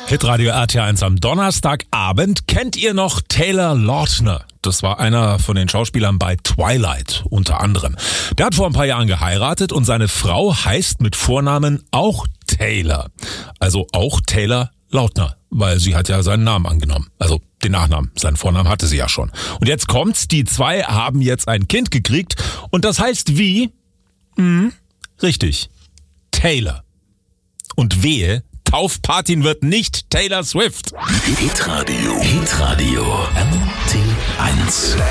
Hitradio RT1 am Donnerstagabend. Kennt ihr noch Taylor Lautner? Das war einer von den Schauspielern bei Twilight unter anderem. Der hat vor ein paar Jahren geheiratet und seine Frau heißt mit Vornamen auch Taylor. Also auch Taylor Lautner, weil sie hat ja seinen Namen angenommen. Also den Nachnamen, seinen Vornamen hatte sie ja schon. Und jetzt kommt's, die zwei haben jetzt ein Kind gekriegt und das heißt wie? Richtig, Taylor. Und wehe, Taufpatin wird nicht Taylor Swift. Hitradio RT1.